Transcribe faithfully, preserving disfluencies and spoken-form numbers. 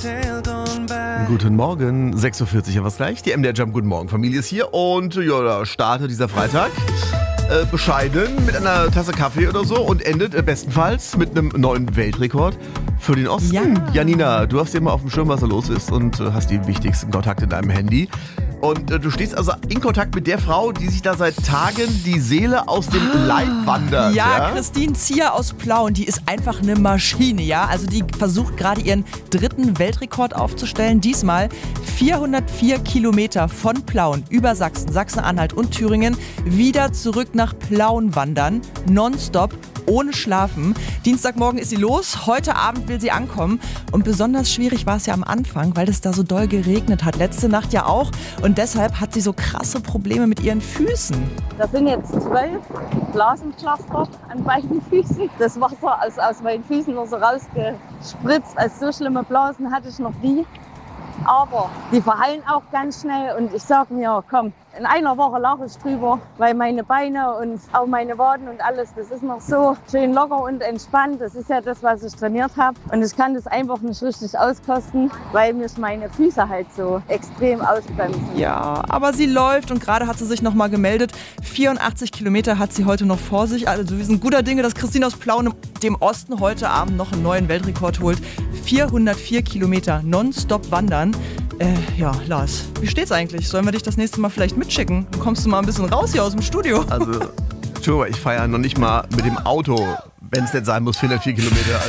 Guten Morgen, sechs Uhr vierzig, ja was gleich. Die M D R Jump Guten Morgen Familie ist hier und ja, da startet dieser Freitag äh, bescheiden mit einer Tasse Kaffee oder so und endet äh, bestenfalls mit einem neuen Weltrekord für den Osten. Ja. Janina, du hast ja mal auf dem Schirm, was da los ist und äh, hast die wichtigsten Kontakte in deinem Handy. Und äh, du stehst also in Kontakt mit der Frau, die sich da seit Tagen die Seele aus dem Leib wandert. Ja, Ja, Christine Zier aus Plauen, die ist einfach eine Maschine, ja. Also die versucht gerade ihren dritten Weltrekord aufzustellen. Diesmal vierhundertvier Kilometer von Plauen über Sachsen, Sachsen-Anhalt und Thüringen wieder zurück nach Plauen wandern. Nonstop, ohne Schlafen. Dienstagmorgen ist sie los, heute Abend will sie ankommen. Und besonders schwierig war es ja am Anfang, weil es da so doll geregnet hat. Letzte Nacht ja auch. Und deshalb hat sie so krasse Probleme mit ihren Füßen. Das sind jetzt zwölf Blasenpflaster an beiden Füßen. Das Wasser ist aus meinen Füßen nur so rausgespritzt. Also so schlimme Blasen hatte ich noch nie. Aber die verheilen auch ganz schnell und ich sag mir, komm, in einer Woche lache ich drüber, weil meine Beine und auch meine Waden und alles, das ist noch so schön locker und entspannt. Das ist ja das, was ich trainiert habe und ich kann das einfach nicht richtig auskosten, weil mich meine Füße halt so extrem ausbremsen. Ja, aber sie läuft und gerade hat sie sich nochmal gemeldet. vierundachtzig Kilometer hat sie heute noch vor sich. Also wir sind guter Dinge, dass Christine aus Plauen dem Osten heute Abend noch einen neuen Weltrekord holt. vierhundertvier Kilometer nonstop wandern. Äh, ja, Lars, wie steht's eigentlich? Sollen wir dich das nächste Mal vielleicht mitschicken? Dann kommst du mal ein bisschen raus hier aus dem Studio. also, Entschuldigung, ich feiere noch nicht mal mit dem Auto, wenn es denn sein muss, vierhundertvier Kilometer.